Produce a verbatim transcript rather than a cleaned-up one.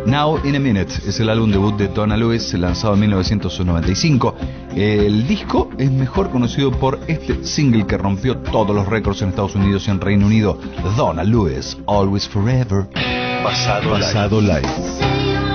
Now in a Minute es el álbum debut de Donna Lewis, lanzado en mil novecientos noventa y cinco. El disco es mejor conocido por este single que rompió todos los récords en Estados Unidos y en Reino Unido, Donna Lewis, Always Forever, Pasado, Pasado Live. Live.